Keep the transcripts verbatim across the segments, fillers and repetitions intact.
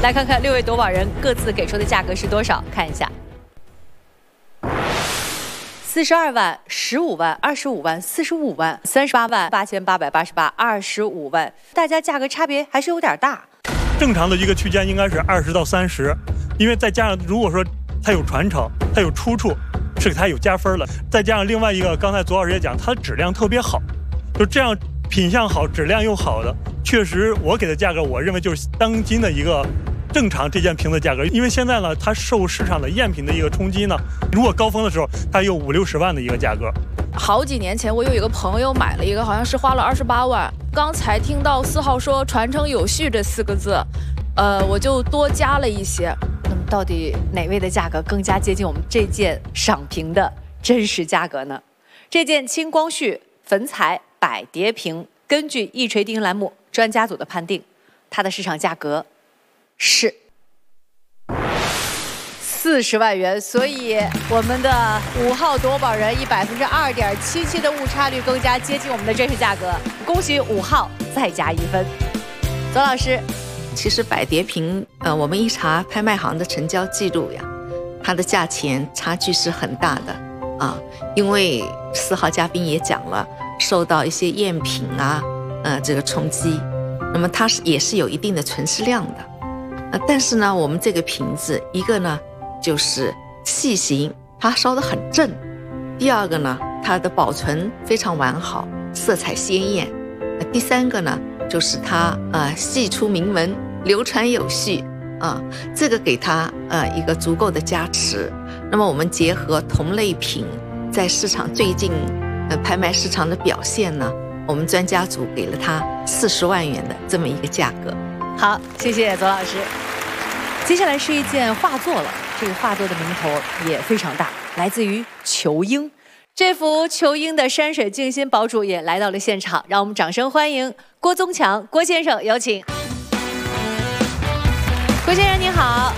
来看看六位夺宝人各自给出的价格是多少，看一下。 四十二万、十五万、二十五万、四十五万、三十八万、八千八百八十八、二十五万，大家价格差别还是有点大。 正常的一个区间应该是二十到三十，因为再加上如果说它有传承，它有出处，是给它有加分了。再加上另外一个，刚才左老师也讲，它的质量特别好，就这样品相好、质量又好的，确实我给的价格，我认为就是当今的一个。 正常这件瓶子价格，因为现在呢，它受市场的赝品的一个冲击呢，如果高峰的时候，它有五六十万的一个价格。 好几年前，我有一个朋友买了一个，好像是花了二十八万。刚才听到四号说“传承有序”这四个字，呃，我就多加了一些。 那么，到底哪位的价格更加接近我们这件赏瓶的真实价格呢？这件清光绪粉彩百蝶瓶，根据一锤定音栏目专家组的判定，它的市场价格。 是四十万元，所以我们的五号夺宝人以百分之二点七七的误差率更加接近我们的真实价格，恭喜五号再加一分。左老师， 其实百蝶瓶，呃，我们一查拍卖行的成交记录呀，它的价钱差距是很大的啊，因为四号嘉宾也讲了，受到一些赝品啊，呃，这个冲击，那么它是也是有一定的存世量的。 呃，但是呢，我们这个瓶子，一个呢就是器型它烧得很正，第二个呢，它的保存非常完好，色彩鲜艳，呃、第三个呢就是它呃系出铭文，流传有序啊，这个给它呃一个足够的加持。那么我们结合同类品在市场最近呃拍卖市场的表现呢，我们专家组给了它四十万元的这么一个价格。 好，谢谢左老师。接下来是一件画作了，这个画作的名头也非常大，来自于仇英。这幅仇英的山水静心堡主也来到了现场，让我们掌声欢迎郭宗强郭先生，有请。郭先生您好。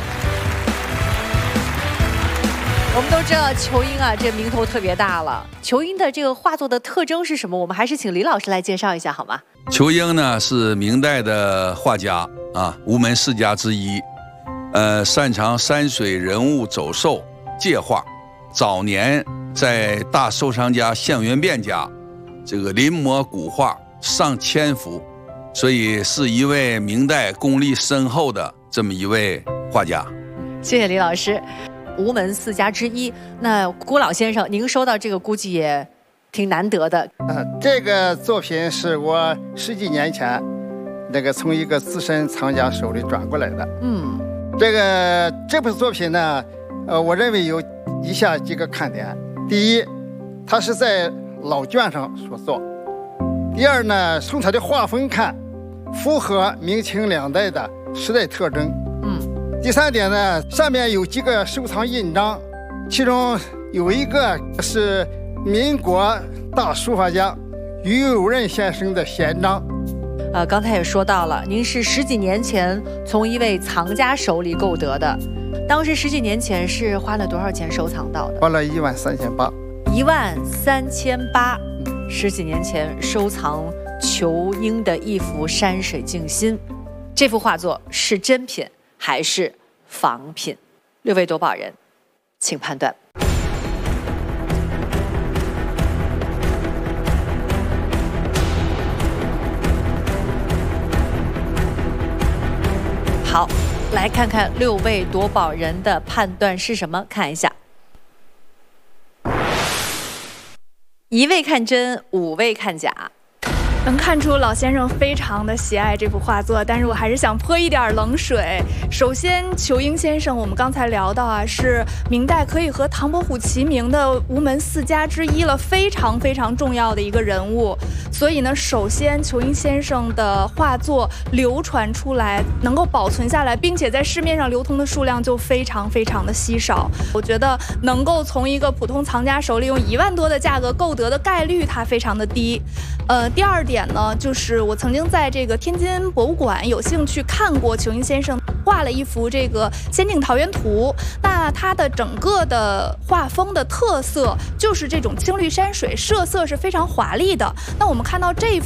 我们都知道仇英啊，这名头特别大了。仇英的这个画作的特征是什么？我们还是请李老师来介绍一下好吗？ 仇英呢是明代的画家啊，吴门四家之一，呃，擅长山水人物走兽界画。早年在大收藏家向元变家，这个临摹古画上千幅，所以是一位明代功力深厚的这么一位画家。 谢谢李老师。吴门四家之一，那郭老先生，您收到这个估计也。 挺难得的。 呃，这个作品是我十几年前那个从一个资深藏家手里转过来的。嗯，这个这部作品呢，呃，我认为有以下几个看点：第一，它是在老卷上所做；第二呢，从它的画风看，符合明清两代的时代特征。嗯，第三点呢，上面有几个收藏印章，其中有一个是。 民国大书法家于右任先生的闲章， 呃，刚才也说到了，您是十几年前从一位藏家手里购得的，当时十几年前是花了多少钱收藏到的？ 花了一万三千八。 一万三千八，十几年前收藏仇英的一幅山水静心，这幅画作是真品还是仿品？六位夺宝人，请判断。 好，来看看六位夺宝人的判断是什么？看一下，一位看真，五位看假。 能看出老先生非常的喜爱这幅画作，但是我还是想泼一点冷水。首先，仇英先生，我们刚才聊到啊，是明代可以和唐伯虎齐名的吴门四家之一了，非常非常重要的一个人物。所以呢，首先仇英先生的画作流传出来，能够保存下来，并且在市面上流通的数量就非常非常的稀少。我觉得能够从一个普通藏家手里用一万多的价格购得的概率，它非常的低。呃，第二点呢，就是我曾经在这个天津博物馆有幸去看过仇英先生画了一幅这个《仙境桃源图》，那它的整个的画风的特色就是这种青绿山水，设色是非常华丽的。那我们看到这